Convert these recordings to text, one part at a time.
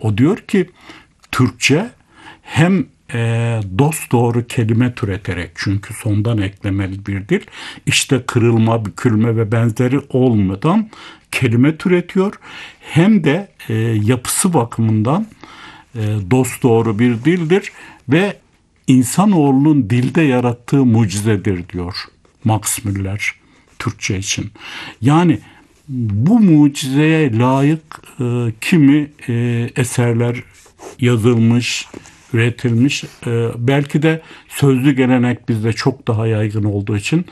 O diyor ki Türkçe hem dosdoğru kelime türeterek, çünkü sondan eklemeli bir dil, işte kırılma, bükülme ve benzeri olmadan kelime türetiyor. Hem de yapısı bakımından dosdoğru bir dildir ve insanoğlunun dilde yarattığı mucizedir diyor Max Müller Türkçe için. Yani bu mucizeye layık kimi eserler yazılmış, üretilmiş. Belki de sözlü gelenek bizde çok daha yaygın olduğu için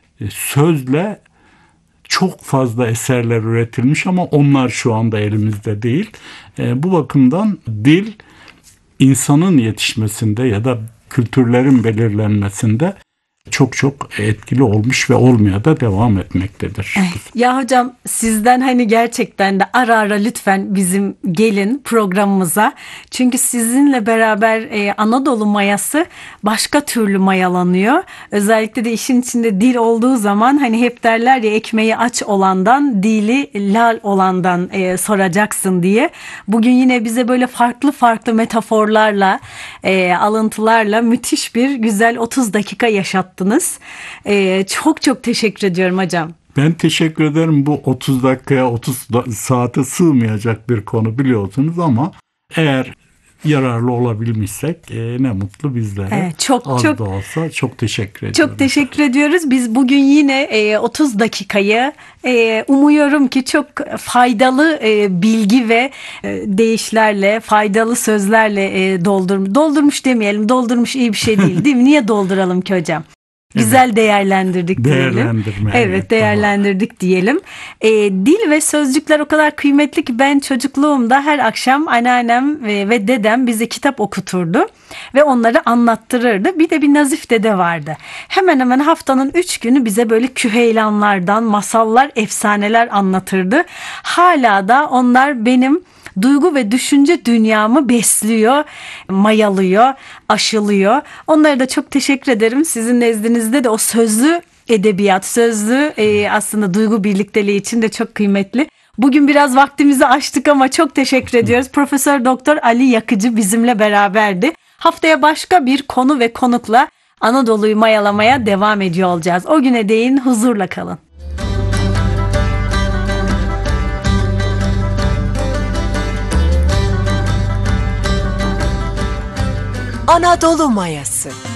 sözle çok fazla eserler üretilmiş ama onlar şu anda elimizde değil. Bu bakımdan dil insanın yetişmesinde ya da kültürlerin belirlenmesinde çok çok etkili olmuş ve olmaya da devam etmektedir. Ya hocam, sizden hani gerçekten de ara ara lütfen bizim gelin programımıza. Çünkü sizinle beraber Anadolu mayası başka türlü mayalanıyor. Özellikle de işin içinde dil olduğu zaman hani hep derler ya, ekmeği aç olandan, dili lal olandan soracaksın diye. Bugün yine bize böyle farklı farklı metaforlarla, alıntılarla müthiş bir güzel 30 dakika yaşattınız. Çok çok teşekkür ediyorum hocam. Ben teşekkür ederim. Bu 30 dakikaya 30 saate sığmayacak bir konu biliyorsunuz ama eğer yararlı olabilmişsek ne mutlu bizlere. Az da olsa çok teşekkür ediyorum. Çok teşekkür ediyoruz. Biz bugün yine 30 dakikayı umuyorum ki çok faydalı bilgi ve deyişlerle, faydalı sözlerle doldurmuş demeyelim. Doldurmuş iyi bir şey değil mi? Niye dolduralım ki hocam? Güzel değerlendirdik diyelim. Evet, değerlendirdik diyelim. Dil ve sözcükler o kadar kıymetli ki ben çocukluğumda her akşam anneannem ve dedem bize kitap okuturdu ve onları anlattırırdı. Bir de bir Nazif dede vardı. Hemen hemen haftanın 3 günü bize böyle küheylanlardan masallar, efsaneler anlatırdı. Hala da onlar benim duygu ve düşünce dünyamı besliyor, mayalıyor, aşılıyor. Onlara da çok teşekkür ederim. Sizin nezdinizde de o sözlü edebiyat, sözlü aslında duygu birlikteliği için de çok kıymetli. Bugün biraz vaktimizi aştık ama çok teşekkür ediyoruz. Profesör Doktor Ali Yakıcı bizimle beraberdi. Haftaya başka bir konu ve konukla Anadolu'yu mayalamaya devam ediyor olacağız. O güne değin huzurla kalın. Anadolu mayası.